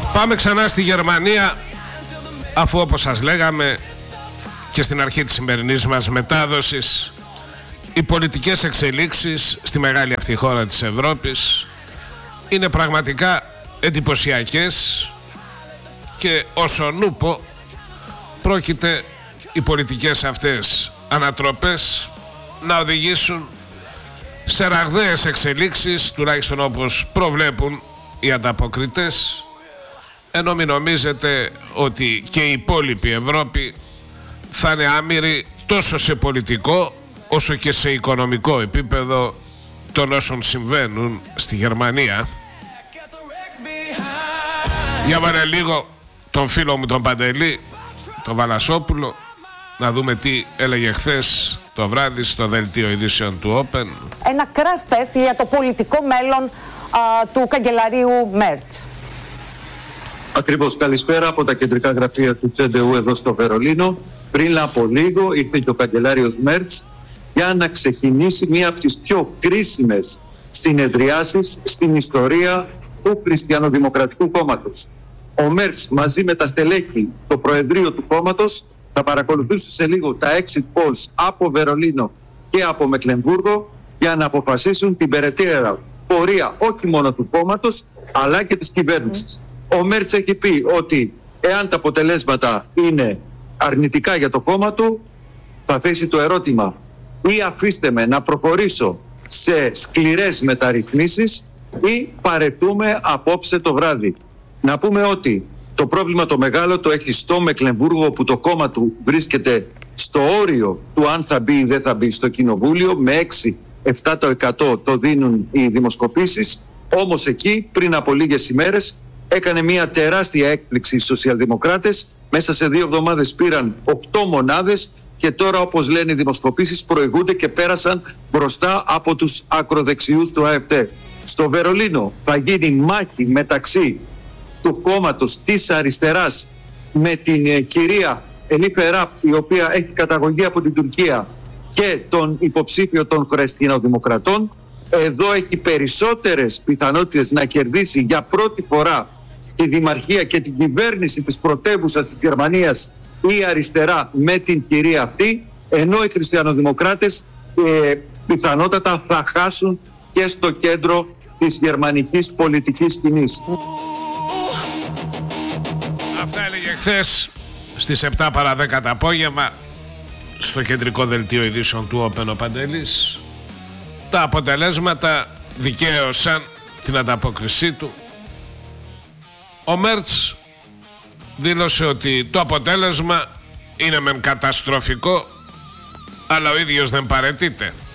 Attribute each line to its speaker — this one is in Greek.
Speaker 1: Πάμε ξανά στη Γερμανία, αφού όπως σας λέγαμε και στην αρχή της σημερινής μας μετάδοσης, οι πολιτικές εξελίξεις στη μεγάλη αυτή χώρα της Ευρώπης είναι πραγματικά εντυπωσιακές και όσον ούπο πρόκειται οι πολιτικές αυτές ανατροπές να οδηγήσουν σε ραγδαίες εξελίξεις, τουλάχιστον όπως προβλέπουν οι ανταποκριτές, ενώ μην νομίζετε ότι και η υπόλοιπη Ευρώπη θα είναι άμυρη τόσο σε πολιτικό όσο και σε οικονομικό επίπεδο των όσων συμβαίνουν στη Γερμανία. Για βάλε λίγο τον φίλο μου τον Παντελή, τον Βαλασόπουλο, να δούμε τι έλεγε χθες το βράδυ στο δελτίο ειδήσεων του Open.
Speaker 2: Ένα crash test για το πολιτικό μέλλον του καγκελαρίου Μέρτς.
Speaker 3: Ακριβώς. Καλησπέρα από τα κεντρικά γραφεία του CDU εδώ στο Βερολίνο. Πριν από λίγο ήρθε και ο καγκελάριος Μέρτς για να ξεκινήσει μία από τις πιο κρίσιμες συνεδριάσεις στην ιστορία του Χριστιανοδημοκρατικού Κόμματος. Ο Μέρτς μαζί με τα στελέχη, το Προεδρείο του κόμματος, θα παρακολουθήσουν σε λίγο τα exit polls από Βερολίνο και από Μεκλεμβούργο για να αποφασίσουν την περαιτέρω πορεία όχι μόνο του κόμματος αλλά και της κυβέρνησης. Ο Μέρτς έχει πει ότι εάν τα αποτελέσματα είναι αρνητικά για το κόμμα του, θα θέσει το ερώτημα ή αφήστε με να προχωρήσω σε σκληρές μεταρρυθμίσεις ή παρετούμε απόψε το βράδυ. Να πούμε ότι το πρόβλημα το μεγάλο το έχει στο Μεκλεμβούργο, που το κόμμα του βρίσκεται στο όριο του αν θα μπει ή δεν θα μπει στο κοινοβούλιο. Με 6-7% το δίνουν οι δημοσκοπήσεις. Όμως εκεί πριν από λίγες ημέρες έκανε μια τεράστια έκπληξη οι σοσιαλδημοκράτες. Μέσα σε 2 εβδομάδες πήραν 8 μονάδες και τώρα, όπως λένε οι δημοσκοπήσεις, προηγούνται και πέρασαν μπροστά από τους ακροδεξιούς του ΑΕΠΤ. Στο Βερολίνο θα γίνει μάχη μεταξύ του κόμματος της αριστεράς με την κυρία Ελίφε Ραπ, η οποία έχει καταγωγή από την Τουρκία, και τον υποψήφιο των Χριστιανοδημοκρατών. Εδώ έχει περισσότερες πιθανότητες να κερδίσει για πρώτη φορά τη δημαρχία και την κυβέρνηση της πρωτεύουσας της Γερμανίας η αριστερά με την κυρία αυτή, ενώ οι χριστιανοδημοκράτες πιθανότατα θα χάσουν και στο κέντρο της γερμανικής πολιτικής σκηνής.
Speaker 1: Αυτά έλεγε χθες στις 7 παρά 10 το απόγευμα στο κεντρικό δελτίο ειδήσεων του Open ο Παντελής. Τα αποτελέσματα δικαίωσαν την ανταπόκρισή του. Ο Μέρτς δήλωσε ότι το αποτέλεσμα είναι μεν καταστροφικό, αλλά ο ίδιος δεν παραιτείται.